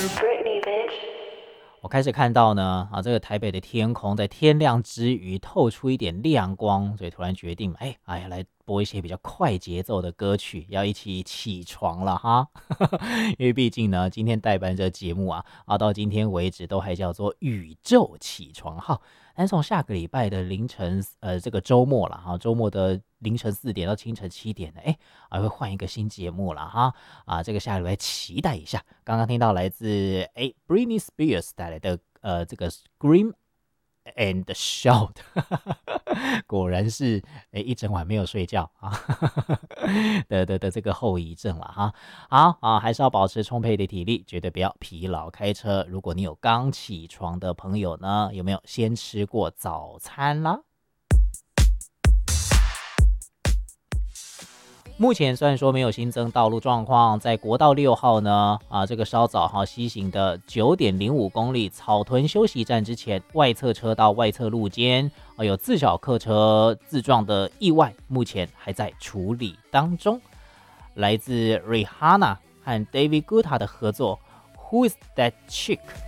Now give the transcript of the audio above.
我开始看到呢，这个台北的天空在天亮之余透出一点亮光，所以突然决定，来播一些比较快节奏的歌曲，要一起起床了哈。因为毕竟呢，今天代班这节目到今天为止都还叫做宇宙起床号。但从下个礼拜的凌晨，这个周末了哈，周末的凌晨4点到清晨7点呢，会换一个新节目了哈。这个下个礼拜期待一下。刚刚听到来自Britney Spears 带来的这个 Scream and Shout 果然是一整晚没有睡觉的这个后遗症了哈。好还是要保持充沛的体力，绝对不要疲劳开车。如果你有刚起床的朋友呢，有没有先吃过早餐啦？目前虽然说没有新增道路状况，在国道6号呢，这个稍早西行的9.05公里草屯休息站之前，外侧车道外侧路肩有自小客车自撞的意外，目前还在处理当中。来自 Rihanna 和 David Guetta 的合作 Who is that chick？